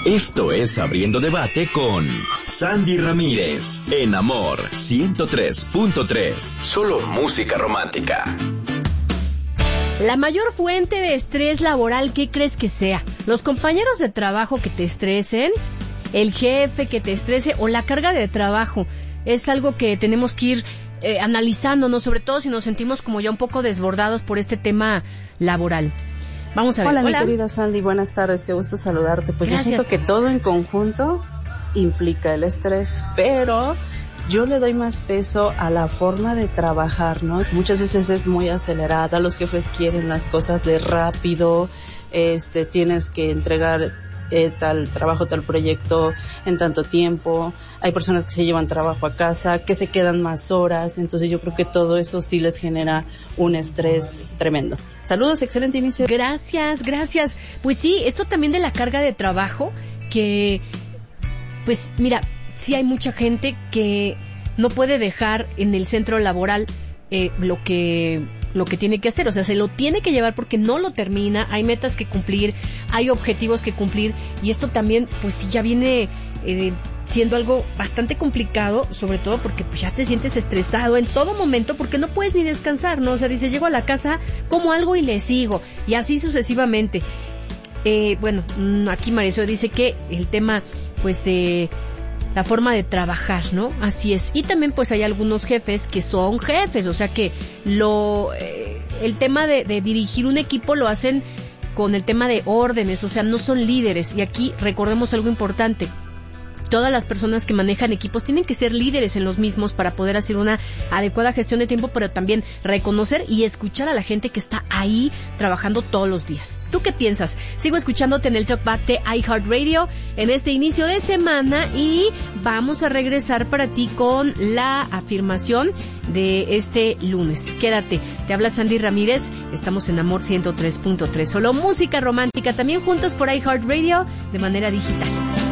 Esto es Abriendo Debate con Sandy Ramírez, en Amor 103.3. Solo música romántica. La mayor fuente de estrés laboral, ¿qué crees que sea? ¿Los compañeros de trabajo que te estresen? ¿El jefe que te estrese? ¿O la carga de trabajo? Es algo que tenemos que ir analizándonos, sobre todo si nos sentimos como ya un poco desbordados por este tema laboral. Vamos a ver. Hola, mi querida Sandy, buenas tardes, qué gusto saludarte. Pues gracias. Yo siento que todo en conjunto implica el estrés, pero yo le doy más peso a la forma de trabajar, ¿no? Muchas veces es muy acelerada, los jefes quieren las cosas de rápido, tienes que entregar tal trabajo, tal proyecto en tanto tiempo. Hay personas que se llevan trabajo a casa, que se quedan más horas, entonces yo creo que todo eso sí les genera un estrés tremendo. Saludos, excelente inicio. Gracias. Pues sí, esto también de la carga de trabajo, que pues mira, sí hay mucha gente que no puede dejar en el centro laboral lo que tiene que hacer, o sea, se lo tiene que llevar porque no lo termina, hay metas que cumplir, hay objetivos que cumplir, y esto también pues sí ya viene siendo algo bastante complicado, sobre todo porque pues ya te sientes estresado en todo momento porque no puedes ni descansar, ¿no? O sea, dices, llego a la casa, como algo y le sigo, y así sucesivamente. Bueno, aquí Marisol dice que el tema pues de la forma de trabajar, ¿no? Así es. Y también pues hay algunos jefes que son jefes, o sea que el tema de dirigir un equipo lo hacen con el tema de órdenes, o sea, no son líderes. Y aquí recordemos algo importante. Todas las personas que manejan equipos tienen que ser líderes en los mismos para poder hacer una adecuada gestión de tiempo, pero también reconocer y escuchar a la gente que está ahí trabajando todos los días. ¿Tú qué piensas? Sigo escuchándote en el Talkback de iHeartRadio en este inicio de semana y vamos a regresar para ti con la afirmación de este lunes. Quédate, te habla Sandy Ramírez, estamos en Amor 103.3, solo música romántica, también juntos por iHeartRadio de manera digital.